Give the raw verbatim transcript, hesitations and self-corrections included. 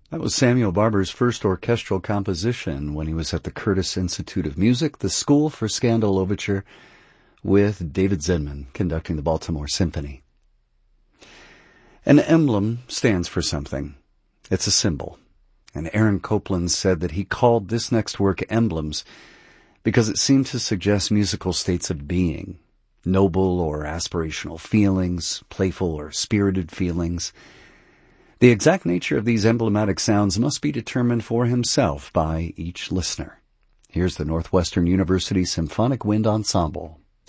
That was Samuel Barber's first orchestral composition when he was at the Curtis Institute of Music, the School for Scandal Overture, with David Zinman conducting the Baltimore Symphony. An emblem stands for something. It's a symbol. And Aaron Copland said that he called this next work Emblems because it seemed to suggest musical states of being, noble or aspirational feelings, playful or spirited feelings. The exact nature of these emblematic sounds must be determined for himself by each listener. Here's the Northwestern University Symphonic Wind Ensemble.